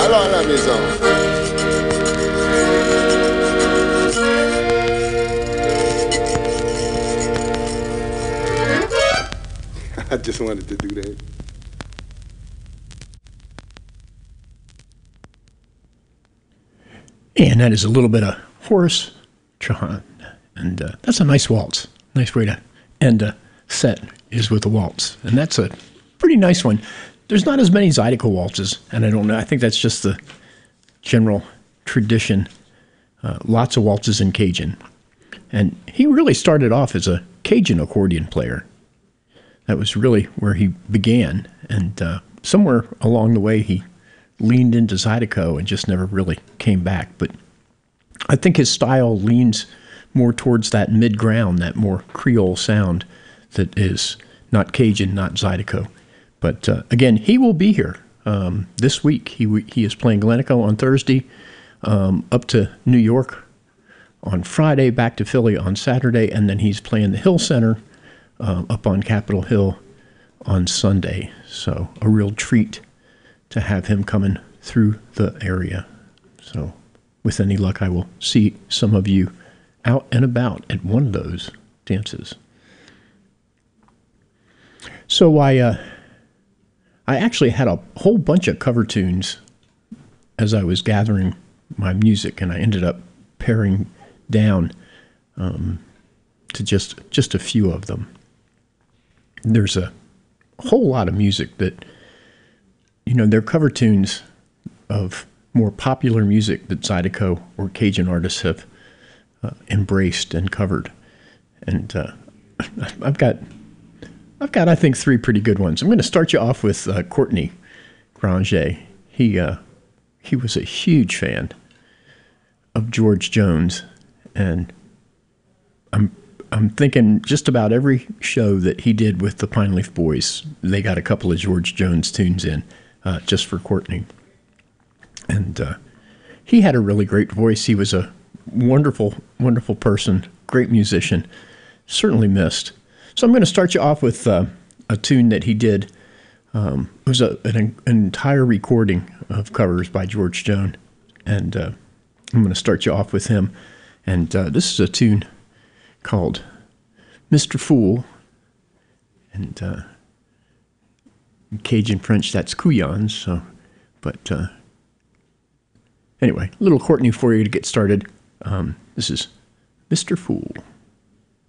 allons à la maison. I just wanted to do that. And that is a little bit of Horace Chauhan. And that's a nice waltz. Nice way to end a set is with a waltz. And that's a pretty nice one. There's not as many Zydeco waltzes, and I don't know. I think that's just the general tradition. Lots of waltzes in Cajun. And he really started off as a Cajun accordion player. That was really where he began. And somewhere along the way, he leaned into Zydeco and just never really came back. But I think his style leans more towards that mid-ground, that more Creole sound that is not Cajun, not Zydeco. But again, he will be here this week. He is playing Glenico on Thursday, up to New York on Friday, back to Philly on Saturday, and then he's playing the Hill Center up on Capitol Hill on Sunday. So a real treat to have him coming through the area. So with any luck, I will see some of you out and about at one of those dances. So I actually had a whole bunch of cover tunes as I was gathering my music, and I ended up paring down to just a few of them. There's a whole lot of music that, you know, they're cover tunes of more popular music that Zydeco or Cajun artists have embraced and covered. And I've got, I think, three pretty good ones. I'm going to start you off with Courtney Granger. He was a huge fan of George Jones, and I'm thinking just about every show that he did with the Pine Leaf Boys, they got a couple of George Jones tunes in just for Courtney. And he had a really great voice. He was a wonderful, wonderful person, great musician, certainly missed. So I'm going to start you off with a tune that he did. It was an entire recording of covers by George Jones, and I'm going to start you off with him. And this is a tune called Mr. Fool, and in Cajun French, that's Couillons. So, but anyway, a little Courtney for you to get started. This is Mr. Fool.